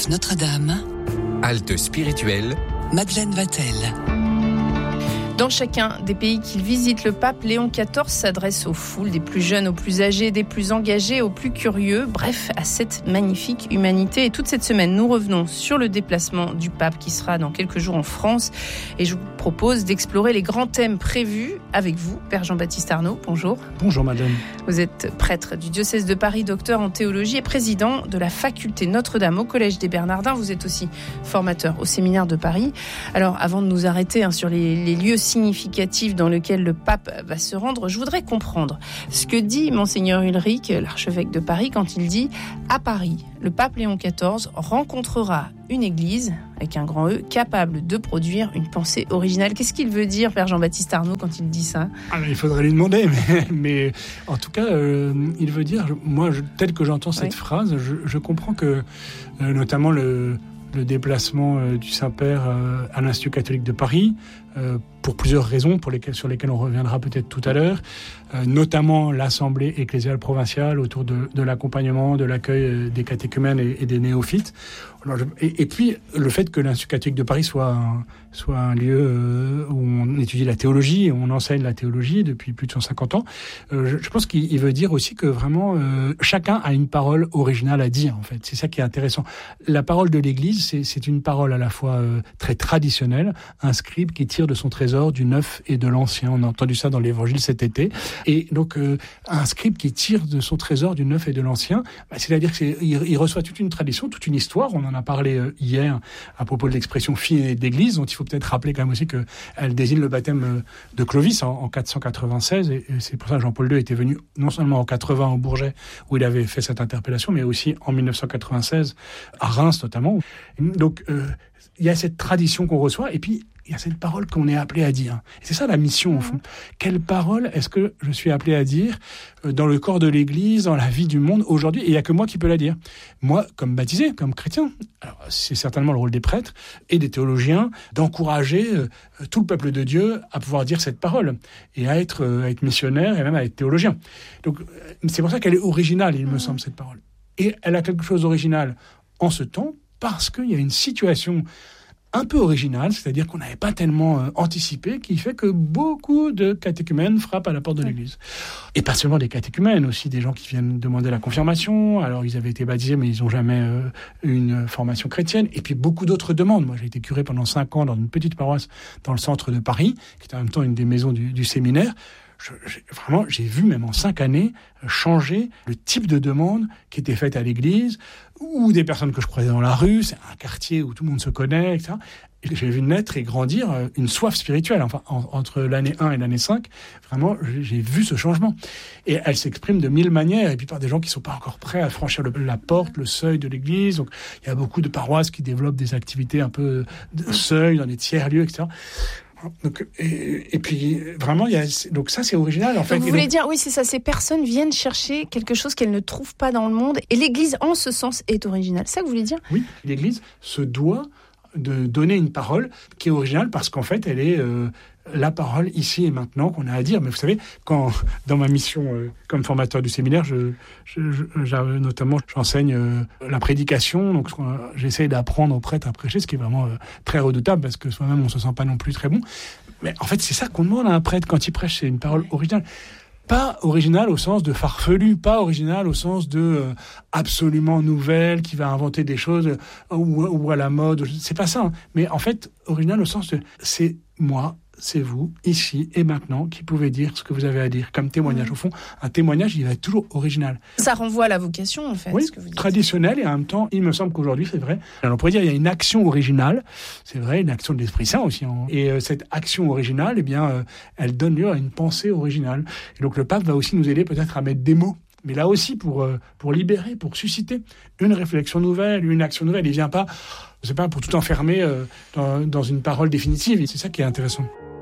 Saint-Joseph Notre-Dame. Halte spirituelle. Madeleine Vatel. Dans chacun des pays qu'il visite, le pape Léon XIV s'adresse aux foules, des plus jeunes aux plus âgés, des plus engagés aux plus curieux, bref, à cette magnifique humanité. Et toute cette semaine, nous revenons sur le déplacement du pape qui sera dans quelques jours en France. Et je vous propose d'explorer les grands thèmes prévus avec vous, Père Jean-Baptiste Arnaud. Bonjour. Bonjour Madeleine. Vous êtes prêtre du diocèse de Paris, docteur en théologie et président de la faculté Notre-Dame au Collège des Bernardins. Vous êtes aussi formateur au séminaire de Paris. Alors, avant de nous arrêter sur les lieux significatif dans lequel le pape va se rendre, je voudrais comprendre ce que dit Monseigneur Ulrich, l'archevêque de Paris, quand il dit « À Paris, le pape Léon XIV rencontrera une église, avec un grand E, capable de produire une pensée originale ». Qu'est-ce qu'il veut dire, Père Jean-Baptiste Arnaud, quand il dit ça ? Il faudrait lui demander, mais en tout cas, il veut dire, moi, tel que j'entends cette phrase, je comprends que, notamment le déplacement du Saint-Père à l'Institut catholique de Paris, pour plusieurs raisons sur lesquelles on reviendra peut-être tout à l'heure, notamment l'Assemblée ecclésiale provinciale autour de l'accompagnement, de l'accueil des catéchumènes et des néophytes. Et puis le fait que l'Institut catholique de Paris soit un lieu où on étudie la théologie et on enseigne la théologie depuis plus de 150 ans, je pense qu'il veut dire aussi que vraiment chacun a une parole originale à dire, en fait. C'est ça qui est intéressant. La parole de l'Église, c'est une parole à la fois très traditionnelle, un scribe qui tire de son trésor du neuf et de l'ancien. On a entendu ça dans l'Évangile cet été. Et donc un scribe qui tire de son trésor du neuf et de l'ancien, c'est-à-dire qu'il reçoit toute une tradition, toute une histoire. On en a parlé hier à propos de l'expression fille d'église, dont il faut peut-être rappeler quand même aussi qu'elle désigne le baptême de Clovis en 496, et c'est pour ça que Jean-Paul II était venu non seulement en 80 au Bourget, où il avait fait cette interpellation, mais aussi en 1996 à Reims notamment. Donc il y a cette tradition qu'on reçoit, et puis il y a cette parole qu'on est appelé à dire. Et c'est ça la mission, au fond. Quelle parole est-ce que je suis appelé à dire dans le corps de l'Église, dans la vie du monde aujourd'hui ? Et il n'y a que moi qui peux la dire. Moi, comme baptisé, comme chrétien. Alors, c'est certainement le rôle des prêtres et des théologiens d'encourager tout le peuple de Dieu à pouvoir dire cette parole et à être missionnaire et même à être théologien. Donc, c'est pour ça qu'elle est originale, il me semble, cette parole. Et elle a quelque chose d'original en ce temps parce qu'il y a une situation un peu original, c'est-à-dire qu'on n'avait pas tellement anticipé, qui fait que beaucoup de catéchumènes frappent à la porte de l'Église. Et pas seulement des catéchumènes, aussi des gens qui viennent demander la confirmation. Alors, ils avaient été baptisés, mais ils n'ont jamais eu une formation chrétienne. Et puis, beaucoup d'autres demandes. Moi, j'ai été curé pendant 5 ans dans une petite paroisse dans le centre de Paris, qui était en même temps une des maisons du séminaire. J'ai vu, même en 5 années, changer le type de demande qui était faite à l'église, ou des personnes que je croisais dans la rue. C'est un quartier où tout le monde se connaît, etc. Et j'ai vu naître et grandir une soif spirituelle. Enfin, entre l'année 1 et l'année 5, vraiment, j'ai vu ce changement. Et elle s'exprime de 1000 manières, et puis par des gens qui ne sont pas encore prêts à franchir la porte, le seuil de l'église. Donc, il y a beaucoup de paroisses qui développent des activités un peu de seuil, dans des tiers-lieux, etc. Donc, et puis vraiment donc ça c'est original en fait. Vous voulez dire, oui, c'est ça, ces personnes viennent chercher quelque chose qu'elles ne trouvent pas dans le monde, et l'Église en ce sens est originale. C'est ça que vous voulez dire ? Oui, l'Église se doit de donner une parole qui est originale parce qu'en fait elle est la parole ici et maintenant qu'on a à dire. Mais vous savez, quand dans ma mission comme formateur du séminaire, notamment j'enseigne la prédication, donc j'essaie d'apprendre aux prêtres à prêcher, ce qui est vraiment très redoutable parce que soi-même on se sent pas non plus très bon. Mais en fait c'est ça qu'on demande à un prêtre quand il prêche, c'est une parole originale. Pas original au sens de farfelu, pas original au sens de absolument nouvelle, qui va inventer des choses ou à la mode. C'est pas ça. Hein. Mais en fait, original au sens de c'est moi, c'est vous, ici et maintenant, qui pouvez dire ce que vous avez à dire, comme témoignage. Au fond, un témoignage, il va être toujours original. Ça renvoie à la vocation, en fait. Oui, ce que vous dites. Traditionnel, et en même temps, il me semble qu'aujourd'hui, c'est vrai. Alors, on pourrait dire qu'il y a une action originale, c'est vrai, une action de l'Esprit Saint aussi. Hein. Et cette action originale, eh bien, elle donne lieu à une pensée originale. Et donc, le pape va aussi nous aider peut-être à mettre des mots. Mais là aussi, pour libérer, pour susciter une réflexion nouvelle, une action nouvelle. Il ne vient pas, je sais pas, pour tout enfermer dans une parole définitive. Et c'est ça qui est intéressant.